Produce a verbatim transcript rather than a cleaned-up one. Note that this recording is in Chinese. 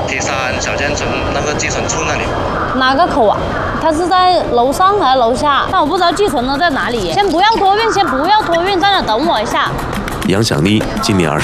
T 三小建村那个寄存处那里。 哪个口啊？它是在楼上还是楼下？但我不知道寄存的在哪里。先不要托运，先不要托运，在那等我一下。 杨小妮今年二十。